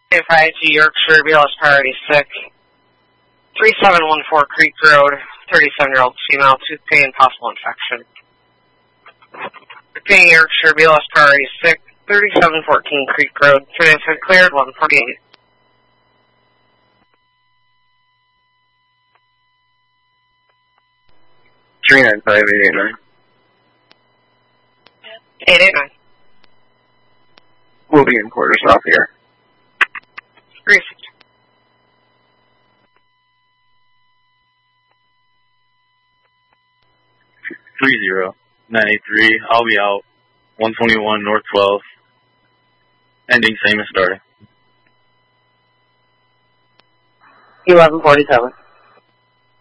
5 to Yorkshire, BLS priority sick. 3714 Creek Road, 37-year-old female, tooth pain, possible infection. Repeating Yorkshire, BLS priority sick. 3714 Creek Road, transfer cleared, 148. Three 95889. 889. We'll be in quarters off here. 350. Three 983. I'll be out. 121 North 12. Ending same as starting. 1147.